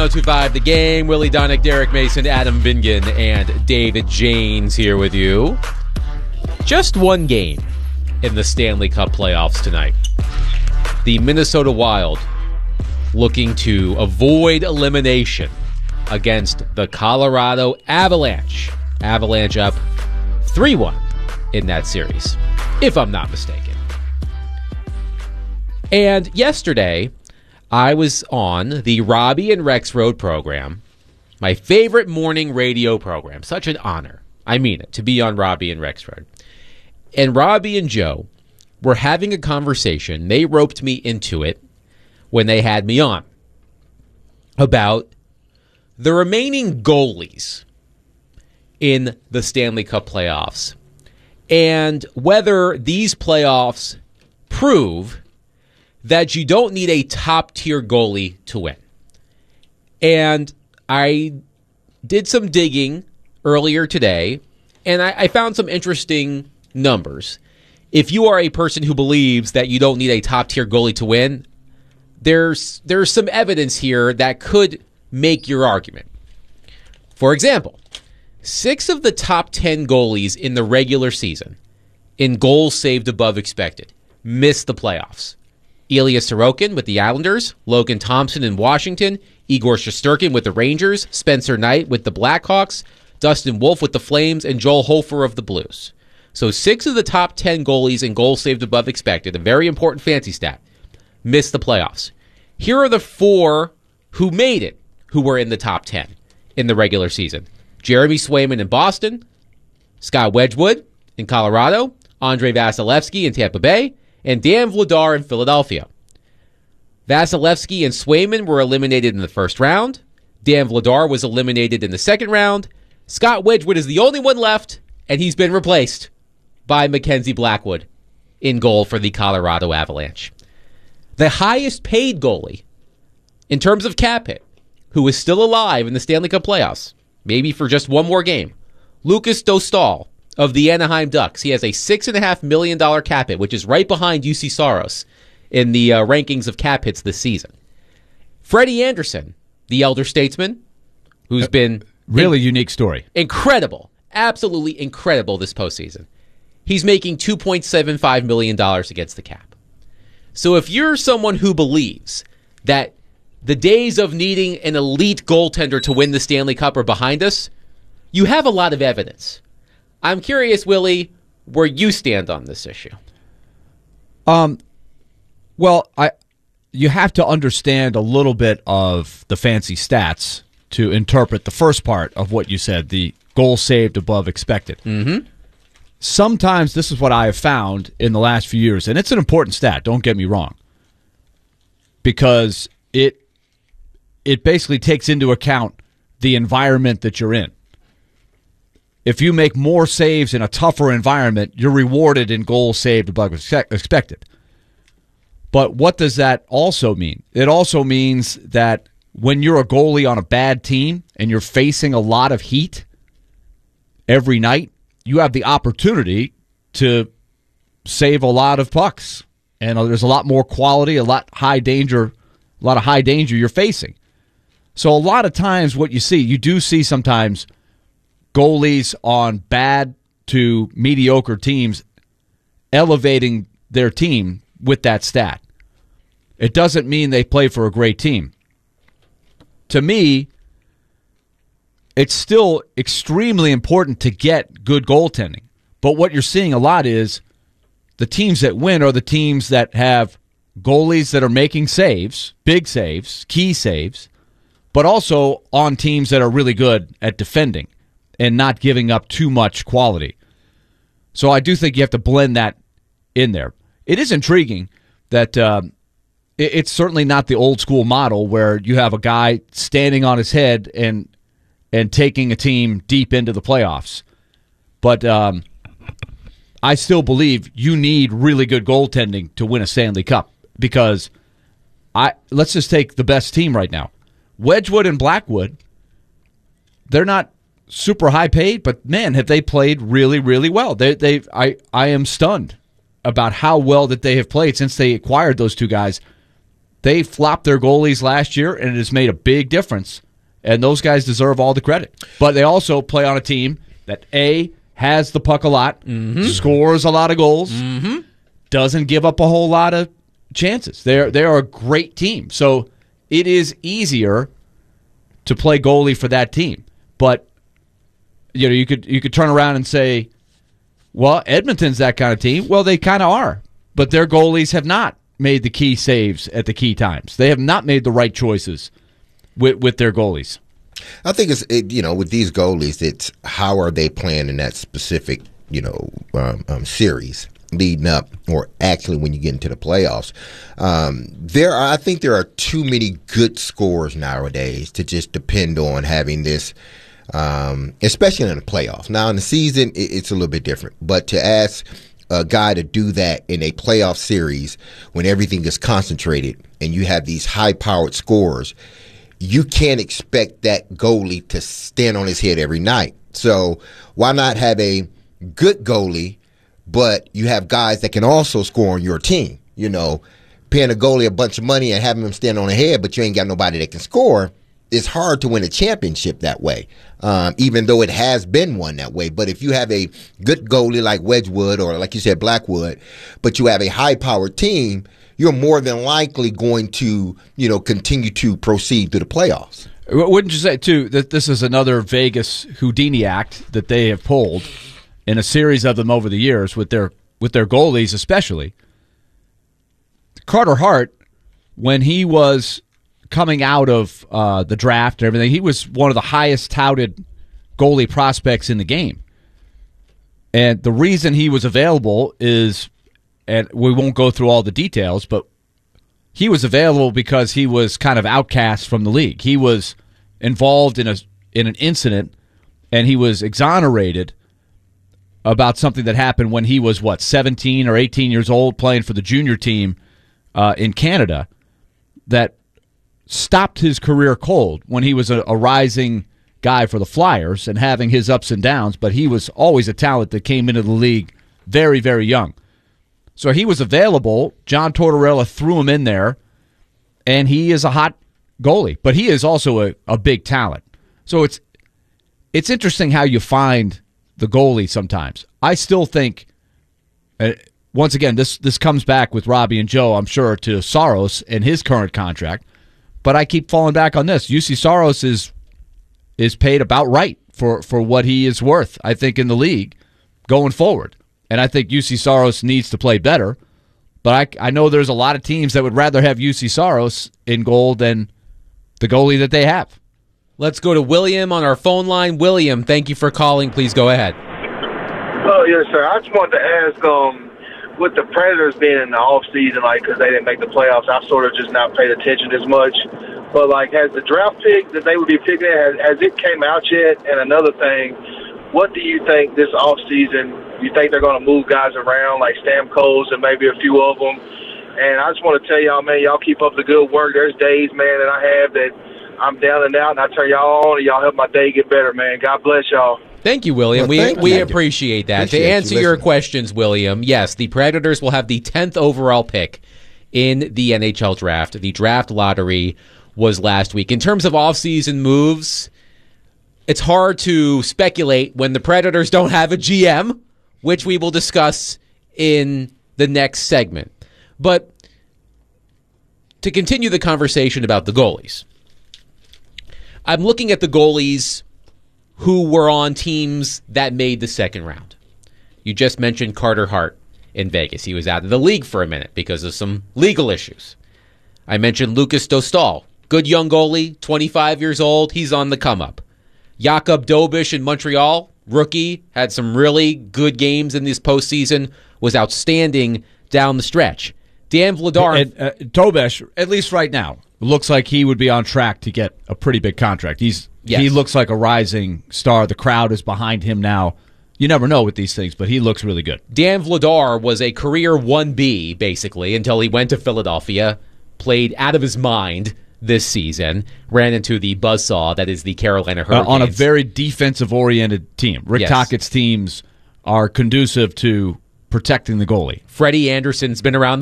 1025 The Game. Willie Donick, Derek Mason, Adam Vingan, and David Janes here with you. Just one game in the Stanley Cup playoffs tonight. The Minnesota Wild looking to avoid elimination against the Colorado Avalanche. Avalanche up 3-1 in that series, if I'm not mistaken. And yesterday, I was on the Robbie and Rex Road program, my favorite morning radio program. Such an honor. I mean it, to be on Robbie and Rex Road. And Robbie and Joe were having a conversation. They roped me into it when they had me on about the remaining goalies in the Stanley Cup playoffs and whether these playoffs prove that you don't need a top-tier goalie to win. And I did some digging earlier today, and I found some interesting numbers. If you are a person who believes that you don't need a top-tier goalie to win, there's some evidence here that could make your argument. For example, 6 of the top 10 goalies in the regular season in goals saved above expected missed the playoffs. Ilya Sorokin with the Islanders, Logan Thompson in Washington, Igor Shesterkin with the Rangers, Spencer Knight with the Blackhawks, Dustin Wolf with the Flames, and Joel Hofer of the Blues. So 6 of the top 10 goalies in goals saved above expected, a very important fancy stat, missed the playoffs. Here are the 4 who made it, who were in the top 10 in the regular season. Jeremy Swayman in Boston, Scott Wedgwood in Colorado, Andrei Vasilevsky in Tampa Bay, and Dan Vladar in Philadelphia. Vasilevsky and Swayman were eliminated in the first round. Dan Vladar was eliminated in the second round. Scott Wedgwood is the only one left, and he's been replaced by Mackenzie Blackwood in goal for the Colorado Avalanche. The highest paid goalie in terms of cap hit, who is still alive in the Stanley Cup playoffs, maybe for just one more game, Lucas Dostal of the Anaheim Ducks. He has a $6.5 million cap hit, which is right behind UC Saros in the rankings of cap hits this season. Freddie Anderson, the elder statesman, who's been really unique story. Incredible. Absolutely incredible this postseason. He's making $2.75 million against the cap. So if you're someone who believes that the days of needing an elite goaltender to win the Stanley Cup are behind us, you have a lot of evidence. I'm curious, Willie, where you stand on this issue. Well, you have to understand a little bit of the fancy stats to interpret the first part of what you said, the goal saved above expected. Mm-hmm. Sometimes this is what I have found in the last few years, and it's an important stat, don't get me wrong, because it basically takes into account the environment that you're in. If you make more saves in a tougher environment, you're rewarded in goals saved above expected. But what does that also mean? It also means that when you're a goalie on a bad team and you're facing a lot of heat every night, you have the opportunity to save a lot of pucks. And there's a lot more quality, a lot of high danger you're facing. So a lot of times what you do see sometimes goalies on bad to mediocre teams elevating their team with that stat. It doesn't mean they play for a great team. To me, it's still extremely important to get good goaltending. But what you're seeing a lot is the teams that win are the teams that have goalies that are making saves, big saves, key saves, but also on teams that are really good at defending and not giving up too much quality. So I do think you have to blend that in there. It is intriguing that it's certainly not the old school model where you have a guy standing on his head and taking a team deep into the playoffs. But I still believe you need really good goaltending to win a Stanley Cup because let's just take the best team right now. Wedgwood and Blackwood, they're not super high paid, but man, have they played really, really well. I am stunned about how well that they have played since they acquired those two guys. They flopped their goalies last year, and it has made a big difference. And those guys deserve all the credit. But they also play on a team that, A, has the puck a lot, scores a lot of goals, doesn't give up a whole lot of chances. They are a great team. So it is easier to play goalie for that team. But you could turn around and say, well, Edmonton's that kind of team. Well, they kind of are. But their goalies have not made the key saves at the key times. They have not made the right choices with their goalies. I think with these goalies, it's how are they playing in that specific series leading up, or actually when you get into the playoffs. I think there are too many good scorers nowadays to just depend on having this, especially in the playoffs. Now in the season, it's a little bit different, but to ask a guy to do that in a playoff series when everything is concentrated and you have these high-powered scorers, you can't expect that goalie to stand on his head every night. So why not have a good goalie, but you have guys that can also score on your team? Paying a goalie a bunch of money and having him stand on the head, but you ain't got nobody that can score. It's hard to win a championship that way, even though it has been won that way. But if you have a good goalie like Wedgwood or, like you said, Blackwood, but you have a high-powered team, you're more than likely going to, continue to proceed to the playoffs. Wouldn't you say, too, that this is another Vegas Houdini act that they have pulled in a series of them over the years with their goalies especially? Carter Hart, when he was coming out of the draft and everything, he was one of the highest touted goalie prospects in the game. And the reason he was available is, and we won't go through all the details, but he was available because he was kind of outcast from the league. He was involved in an incident, and he was exonerated about something that happened when he was, 17 or 18 years old, playing for the junior team in Canada, that stopped his career cold when he was a rising guy for the Flyers and having his ups and downs, but he was always a talent that came into the league very, very young. So he was available. John Tortorella threw him in there, and he is a hot goalie, but he is also a big talent. So it's interesting how you find the goalie sometimes. I still think, once again, this comes back with Robbie and Joe, I'm sure, to Saros and his current contract, but I keep falling back on this. UC Saros is paid about right for what he is worth, I think, in the league going forward. And I think UC Saros needs to play better. But I know there's a lot of teams that would rather have UC Saros in goal than the goalie that they have. Let's go to William on our phone line. William, thank you for calling. Please go ahead. Oh, yes, sir. I just wanted to ask, with the Predators being in the offseason, because they didn't make the playoffs, I've sort of just not paid attention as much. But, has the draft pick that they would be picking, has it came out yet? And another thing, what do you think this offseason, you think they're going to move guys around like Stamkos and maybe a few of them? And I just want to tell y'all, man, y'all keep up the good work. There's days, man, that I have that I'm down and out, and I turn y'all on, and y'all help my day get better, man. God bless y'all. Thank you, William. Well, we appreciate that. Appreciate to answer you your listening. questions, William, yes, the Predators will have the 10th overall pick in the NHL draft. The draft lottery was last week. In terms of offseason moves, it's hard to speculate when the Predators don't have a GM, which we will discuss in the next segment. But to continue the conversation about the goalies, I'm looking at the goalies who were on teams that made the second round. You just mentioned Carter Hart in Vegas. He was out of the league for a minute because of some legal issues. I mentioned Lucas Dostal, good young goalie, 25 years old. He's on the come-up. Jakub Dobish in Montreal, rookie, had some really good games in this postseason, was outstanding down the stretch. Dan Vladar. And Dobish, at least right now, looks like he would be on track to get a pretty big contract. He looks like a rising star. The crowd is behind him now. You never know with these things, but he looks really good. Dan Vladar was a career 1B, basically, until he went to Philadelphia, played out of his mind this season, ran into the buzzsaw that is the Carolina Hurricanes. On a very defensive-oriented team. Rick Tockett's teams are conducive to protecting the goalie. Freddie Anderson's been around